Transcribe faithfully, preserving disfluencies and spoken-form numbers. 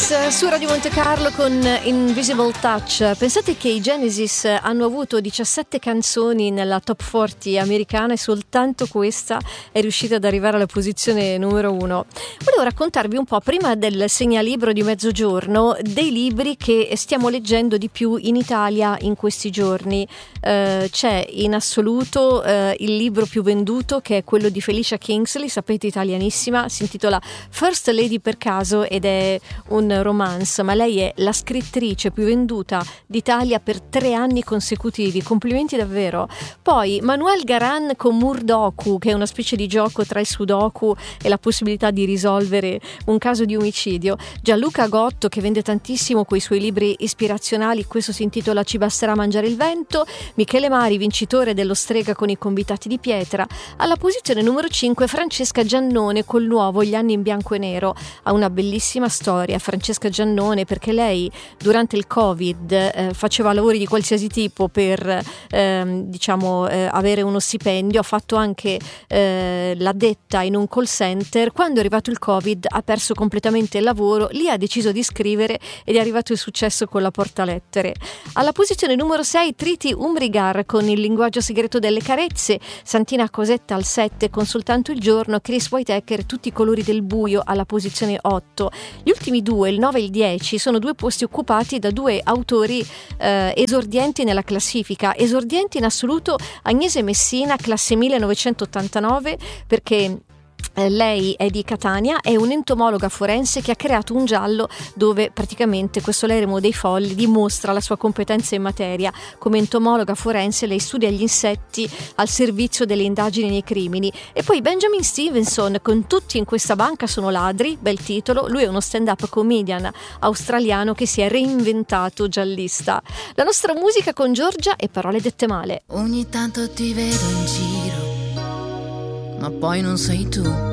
Genesis su Radio Monte Carlo con Invisible Touch. Pensate che i Genesis hanno avuto diciassette canzoni nella top quaranta americana e soltanto questa è riuscita ad arrivare alla posizione numero uno. Volevo raccontarvi un po', prima del segnalibro di mezzogiorno, dei libri che stiamo leggendo di più in Italia in questi giorni. Uh, c'è in assoluto uh, il libro più venduto, che è quello di Felicia Kingsley, sapete, italianissima, si intitola First Lady per caso ed è un romance, ma lei è la scrittrice più venduta d'Italia per tre anni consecutivi, complimenti davvero. Poi Manuel Garan con Murdoku, che è una specie di gioco tra il sudoku e la possibilità di risolvere un caso di omicidio. Gianluca Gotto, che vende tantissimo quei suoi libri ispirazionali, questo si intitola Ci basterà mangiare il vento. Michele Mari, vincitore dello Strega con i convitati di pietra. Alla posizione numero cinque Francesca Giannone col nuovo Gli anni in bianco e nero. Ha una bellissima storia Francesca Giannone, perché lei durante il Covid eh, faceva lavori di qualsiasi tipo per eh, diciamo eh, avere uno stipendio. Ha fatto anche eh, l'addetta in un call center. Quando è arrivato il Covid ha perso completamente il lavoro, lì ha deciso di scrivere ed è arrivato il successo con la portalettere. Alla posizione numero sei Triti Umbrigar con Il linguaggio segreto delle carezze. Santina Cosetta al sette con Soltanto il giorno. Chris Whitaker Tutti i colori del buio alla posizione otto. Gli ultimi due, il nove e il dieci, sono due posti occupati da due autori eh, esordienti nella classifica. Esordienti in assoluto Agnese Messina, classe millenovecentottantanove, perché lei è di Catania, è un'entomologa forense che ha creato un giallo dove praticamente questo l'eremo dei folli dimostra la sua competenza in materia. Come entomologa forense lei studia gli insetti al servizio delle indagini nei crimini. E poi Benjamin Stevenson con Tutti in questa banca sono ladri, bel titolo. Lui è uno stand-up comedian australiano che si è reinventato giallista. La nostra musica con Giorgia e Parole dette male. Ogni tanto ti vedo in giro, ma poi non sei tu.